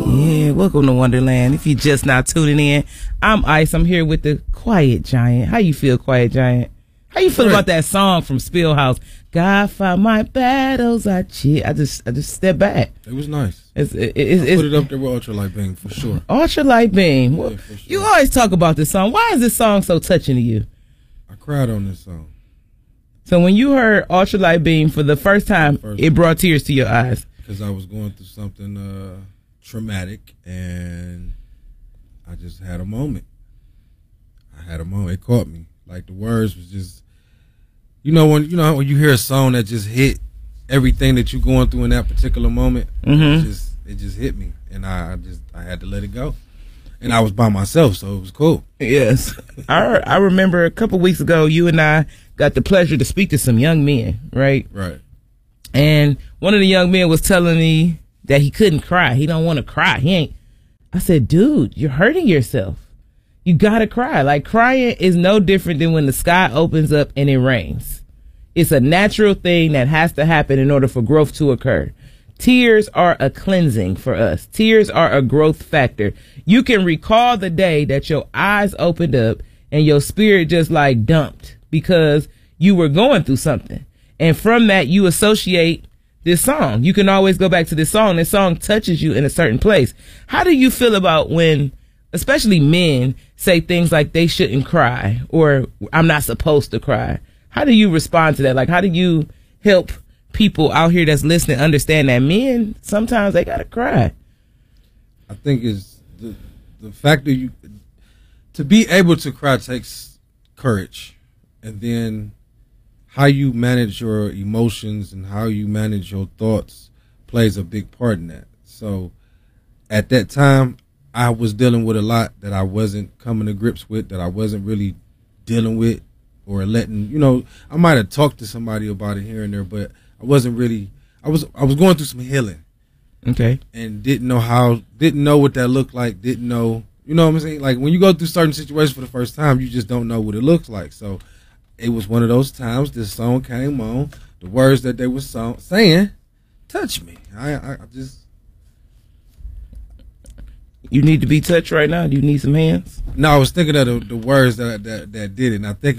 Yeah, welcome to Wonderland. If you're just now tuning in, I'm Ice. I'm here with the Quiet Giant. How you feel, Quiet Giant? How you feel about that song from Spillhouse? God fight my battles, I just step back. It was nice. It's put it up there with Ultralight Beam for sure. Ultralight Beam. Yeah, Well, for sure. You always talk about this song. Why is this song so touching to you? I cried on this song. So when you heard Ultralight Beam for the first time, it brought tears to your eyes. Because I was going through something traumatic, and I just had a moment. It caught me. Like, the words was just, when you hear a song that just hit everything that you're going through in that particular moment, it just hit me, and I had to let it go. And I was by myself, so it was cool. Yes. I remember a couple weeks ago, you and I got the pleasure to speak to some young men, right? Right. And one of the young men was telling me that he couldn't cry. He don't want to cry. I said, dude, you're hurting yourself. You gotta cry. Like, crying is no different than when the sky opens up and it rains. It's a natural thing that has to happen in order for growth to occur. Tears are a cleansing for us. Tears are a growth factor. You can recall the day that your eyes opened up and your spirit just like dumped because you were going through something. And from that, you associate this song. You can always go back to this song. This song touches you in a certain place. How do you feel about when, especially men, say things like they shouldn't cry or I'm not supposed to cry? How do you respond to that? Like, how do you help people out here that's listening understand that men, sometimes they gotta cry? I think it's the fact that to be able to cry takes courage, and then how you manage your emotions and how you manage your thoughts plays a big part in that. So at that time, I was dealing with a lot that I wasn't coming to grips with, that I wasn't really dealing with or letting, I might have talked to somebody about it here and there, but I wasn't really, I was going through some healing. Okay. And didn't know what that looked like, didn't know, you know what I'm saying? Like, when you go through certain situations for the first time, you just don't know what it looks like. So it was one of those times this song came on, the words that they were saying touched me. I just... You need to be touched right now? Do you need some hands? No, I was thinking of the words that did it, and I think